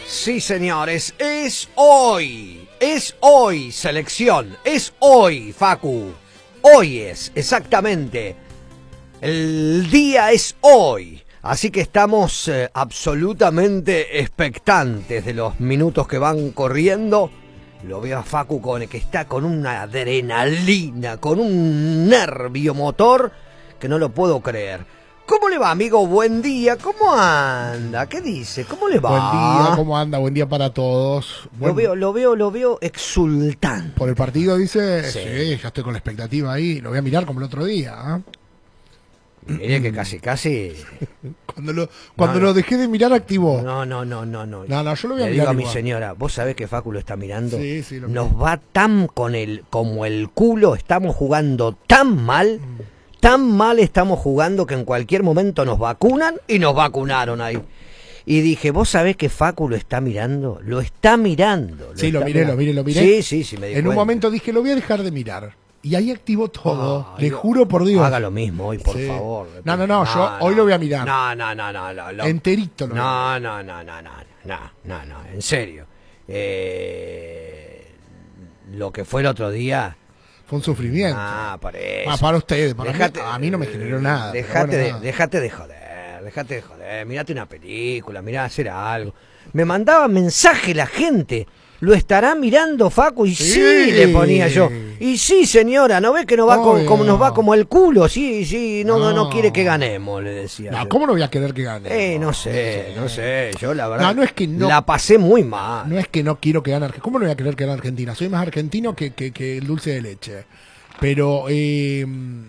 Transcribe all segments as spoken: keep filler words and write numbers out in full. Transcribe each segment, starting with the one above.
Sí, señores, es hoy, es hoy, selección, es hoy, Facu, hoy es, exactamente, el día es hoy, así que estamos eh, absolutamente expectantes de los minutos que van corriendo. Lo veo a Facu con que está con una adrenalina, con un nervio motor que no lo puedo creer. ¿Cómo le va, amigo? Buen día. ¿Cómo anda? ¿Qué dice? ¿Cómo le va? Buen día, ¿cómo anda? Buen día para todos. Buen... Lo veo, lo veo, lo veo exultante. ¿Por el partido dice? Sí. Sí, ya estoy con la expectativa ahí. Lo voy a mirar como el otro día. ¿eh? Mire que casi, casi... Cuando lo, cuando no, no. lo dejé de mirar, activó. No, no, no, no, no. No, no, yo lo voy a Le mirar digo a mi igual. señora, vos sabés que Facu lo está mirando. Sí, sí, lo Nos miro. va tan con el, como el culo, estamos jugando tan mal... Mm. Tan mal estamos jugando que en cualquier momento nos vacunan y nos vacunaron ahí. Y dije, ¿vos sabés que Facu lo está mirando? Lo está mirando. Lo Sí, está lo miré, mirando. lo miré, lo miré. Sí, sí, sí, me di En un cuenta. momento dije, lo voy a dejar de mirar. Y ahí activó todo. Ay, Le juro por Dios. Haga lo mismo hoy, por Sí. favor. No, no, no, yo hoy lo voy a mirar. No, no, no, no. no, no. Enterito lo voy a No, no, no, no, no, no, no, no, en serio. Eh, lo que fue el otro día... Fue un sufrimiento. Ah, para eso. Ah, para ustedes, para Dejate- mí, a mí no me generó nada. pero Dejate, bueno, de, nada. dejate de joder, dejate de joder. Mirate una película, mirá hacer algo. Me mandaba mensaje la gente. ¿Lo estará mirando, Facu? Y sí, Sí. le ponía yo. Y sí, señora, ¿no ve que nos va como, Obvio. como nos va como el culo? Sí, sí, no, no, no No. quiere que ganemos, le decía. No, yo. ¿cómo no voy a querer que gane? Eh, no sé, no sé. Yo la verdad No, no es que no- la pasé muy mal. No es que no quiero que gane Argentina. ¿Cómo no voy a querer que gane Argentina? Soy más argentino que, que, que el dulce de leche. Pero eh,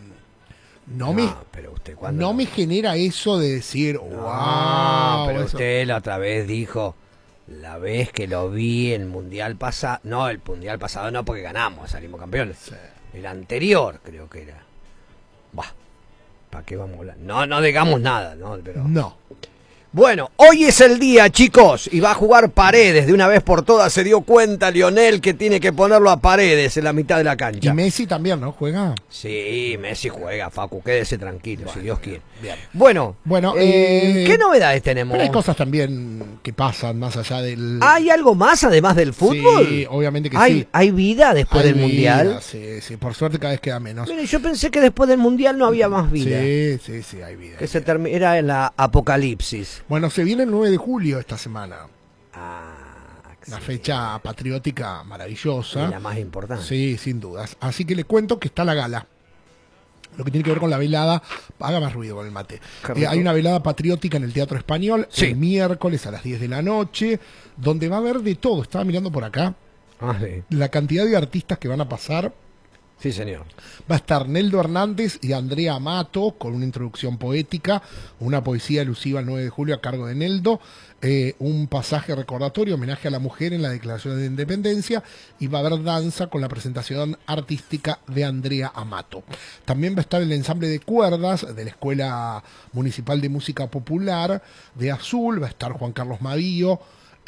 no, me, pero usted cuando no me genera eso de decir, No, wow. pero eso. usted la otra vez dijo, la vez que lo vi el mundial pasado, no, el mundial pasado no, porque ganamos, salimos campeones. Sí. El anterior creo que era. Bah, ¿para qué vamos a hablar? No, no digamos nada, ¿no? Pero... No. Bueno, hoy es el día, chicos, y va a jugar Paredes. De una vez por todas se dio cuenta Lionel que tiene que ponerlo a Paredes en la mitad de la Y cancha. Messi también, ¿no? Juega. Sí, Messi juega, Facu, quédese tranquilo, Bueno, si Dios quiere. bien. Bueno, Bueno, eh, eh, ¿qué novedades tenemos? Pero hay cosas también que pasan más allá del. ¿Hay algo más además del fútbol? Sí, obviamente que ¿Hay, sí. ¿Hay vida después Hay del vida, mundial? Sí, sí, por suerte cada vez queda menos. Mire, yo pensé que después del mundial no había más vida. Sí, sí, sí, hay vida. Que hay se vida. termi- era la apocalipsis. Bueno, se viene el nueve de julio esta semana. Ah, Una sí, fecha patriótica maravillosa. es la más importante. Sí, sin dudas. Así que le cuento que está la gala. Lo que tiene que ver con la velada, haga más ruido con el mate. Qué Eh, rico. hay una velada patriótica en el Teatro Español Sí. el miércoles a las diez de la noche, donde va a haber de todo. Estaba mirando por acá Ah, sí. la cantidad de artistas que van a pasar. Sí, señor. Va a estar Neldo Hernández y Andrea Amato con una introducción poética, una poesía elusiva el nueve de julio a cargo de Neldo, eh, un pasaje recordatorio, homenaje a la mujer en la Declaración de Independencia, y va a haber danza con la presentación artística de Andrea Amato. También va a estar el ensamble de cuerdas de la Escuela Municipal de Música Popular de Azul, va a estar Juan Carlos Mavío.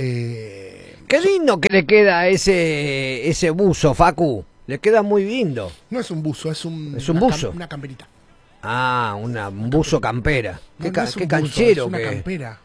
Eh, Qué lindo que le queda ese, ese buzo, Facu. Le queda muy lindo. no es un buzo, es un, Es un una, buzo. cam- una camperita. Ah, una, un buzo campera. No, Qué, no ca- es un qué buzo, canchero es una que es. campera.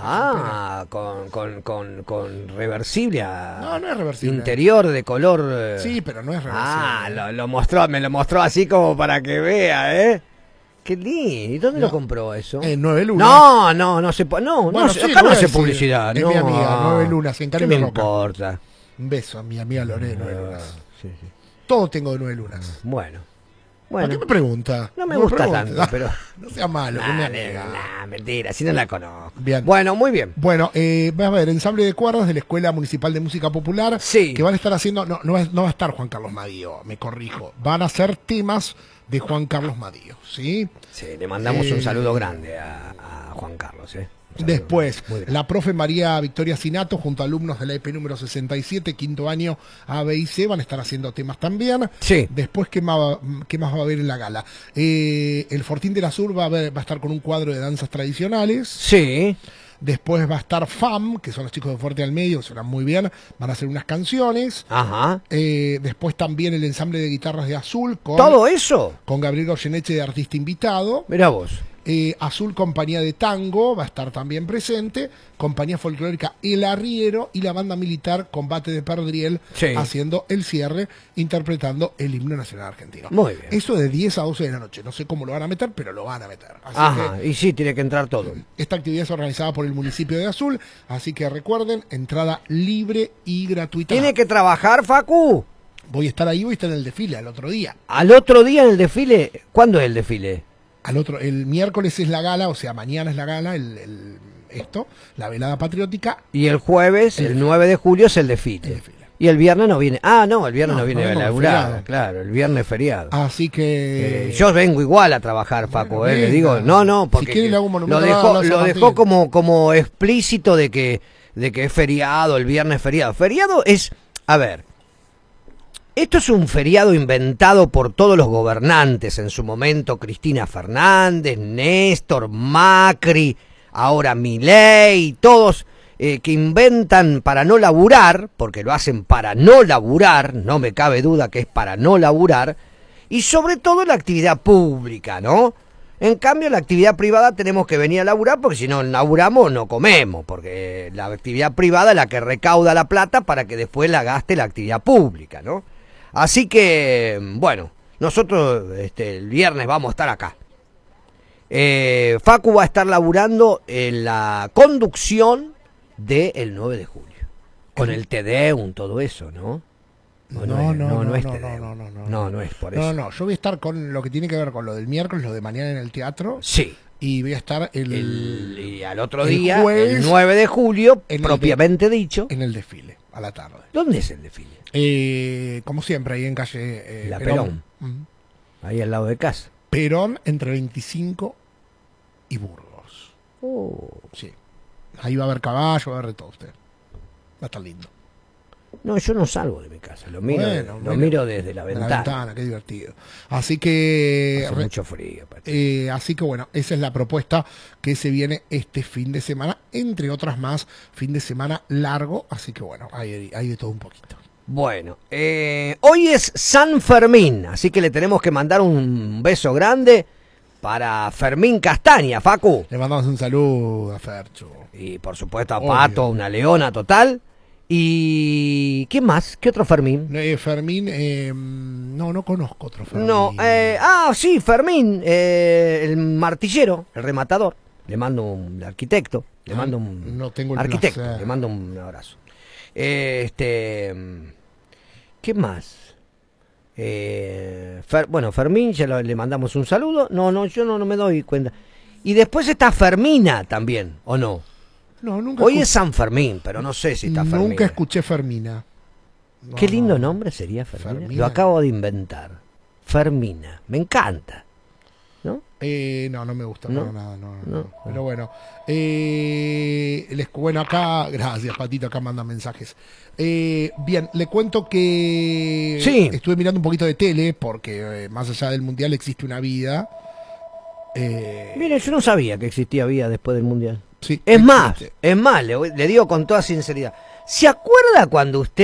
Ah, con, con, con, con reversible a No, no es reversible. interior de color. eh. Sí, pero no es reversible. Ah, lo, lo mostró, me lo mostró así como para que vea, ¿eh? Qué lindo. ¿Y dónde No. lo compró eso? En Nueve Lunas. No, no, no se po- no, Bueno, no, sí, acá lo no voy a hace decir. publicidad, Es no. mi amiga, Nueve Lunas, en ¿Qué Carmen me Roca. importa? Un beso a mi amiga Lorena, Nueve Lunas. Sí, sí. Todo tengo de Nueve Lunas. Bueno. ¿Para qué Bueno. me pregunta? No me me gusta pregunte. tanto, pero No sea malo, que es mi Nah, amiga. nah, mentira, si no la conozco. Bien. Bueno, muy bien. Bueno, eh, va a haber ensamble de cuerdas de la Escuela Municipal de Música Popular. Sí. Que van a estar haciendo. No, no, va, no va a estar Juan Carlos Madío, me corrijo. Van a ser temas de Juan Carlos Madío, ¿sí? Sí, le mandamos un Eh, saludo grande a, a Juan Carlos, ¿eh? Un saludo Después, muy grande. la profe María Victoria Sinato, junto a alumnos de la E P número sesenta y siete, quinto año A, B y C, van a estar haciendo temas también. Sí. Después, ¿qué más, qué más va a haber en la gala? Eh, el Fortín de la Sur va a, ver- va a estar con un cuadro de danzas tradicionales. Sí. Después va a estar F A M, que son los chicos de Fuerte al Medio, que suenan muy bien, van a hacer unas canciones. Ajá. Eh, después también el ensamble de guitarras de Azul, con, ¿Todo eso? con Gabriel Goyeneche de artista invitado. Mirá vos. Eh, Azul Compañía de Tango va a estar también presente, Compañía Folclórica El Arriero y la banda militar Combate de Perdriel Sí. haciendo el cierre, interpretando el himno nacional argentino. Muy bien. Eso de diez a doce de la noche, no sé cómo lo van a meter, pero lo van a meter. Así Ajá, que y sí, tiene que entrar todo. esta actividad es organizada por el municipio de Azul, así que recuerden, entrada libre y gratuita. ¿Tiene que trabajar, Facu? Voy a estar ahí, voy a estar en el desfile al otro día. Al otro día en el desfile, ¿cuándo es el desfile? Al otro, el miércoles es la gala, o sea, mañana es la gala, el, el- esto, la velada patriótica. Y el jueves, el, El- nueve de julio, es el desfile. El desfile. Y el viernes no viene. Ah, no, el viernes no, No, viene no, a no, laburar. feriado. Claro, el viernes es feriado. Así que Eh, yo vengo igual a trabajar, Facu, Bueno, eh, le venga. digo, no, no, Si porque quiere le hago un monumento lo a dejó, la San lo Martín. dejó como, como explícito de que, de que es feriado, el viernes es feriado. Feriado es, a ver, esto es un feriado inventado por todos los gobernantes en su momento, Cristina Fernández, Néstor, Macri, ahora Milei, todos eh, que inventan para no laburar, porque lo hacen para no laburar, no me cabe duda que es para no laburar, y sobre todo la actividad pública, ¿no? En cambio, la actividad privada tenemos que venir a laburar porque si no laburamos no comemos, porque la actividad privada es la que recauda la plata para que después la gaste la actividad pública, ¿no? Así que, bueno, nosotros este, el viernes vamos a estar acá. Eh, Facu va a estar laburando en la conducción del nueve de julio, con el Te Deum, todo eso, ¿no? No, es- no, no, no, es no, Te no, Deum. no, no, no. No, no es por No, eso. no, yo voy a estar con lo que tiene que ver con lo del miércoles, lo de mañana en el teatro, Sí. y voy a estar el, El, y al otro el día, jueves, el nueve de julio, en el propiamente dicho. en el desfile, a la tarde. ¿Dónde es el desfile? Eh, como siempre, ahí en calle eh, La Perón. Mm. Ahí al lado de casa. Perón entre veinticinco y Burgos. Oh. Sí. Ahí va a haber caballo, va a haber de todo usted. Va a estar lindo. No, yo no salgo de mi casa, lo miro, Bueno, lo bueno. miro desde la De ventana. la ventana, qué divertido. Así que Hace re- mucho frío. Pati. Eh, así que bueno, esa es la propuesta que se viene este fin de semana, entre otras más, fin de semana largo, así que bueno, hay, hay de todo un poquito. Bueno, eh, hoy es San Fermín, así que le tenemos que mandar un beso grande para Fermín Castaña, Facu. Le mandamos un saludo a Fercho. Y por supuesto a Obvio. Pato, una leona total. ¿Y qué más? ¿Qué otro Fermín? Eh, Fermín, eh, no, no conozco otro Fermín. No, eh, ah, sí, Fermín, eh, el martillero, el rematador. Le mando un el arquitecto, le Ah, mando un no tengo el arquitecto, placer. le mando un abrazo. Eh, este, ¿qué más? Eh, Fer- bueno, Fermín, ya lo- le mandamos un saludo. No, no, yo no, no me doy cuenta. Y después está Fermina también, ¿o no? No, nunca Hoy escu- es San Fermín, pero no sé si está Fermina. Nunca escuché Fermina. No, Qué lindo no. nombre sería Fermina. Fermina. Lo acabo de inventar. Fermina, me encanta. ¿No? Eh, no, no me gusta ¿No? para nada, no, no, No. no. Pero bueno, eh, les, bueno, acá, gracias Patito, acá manda mensajes. Eh, bien, le cuento que Sí. estuve mirando un poquito de tele porque eh, más allá del mundial existe una vida. Eh, Mire, yo no sabía que existía vida después del Mundial. sí, Es más, existe. es más, le, le digo con toda sinceridad. ¿Se acuerda cuando usted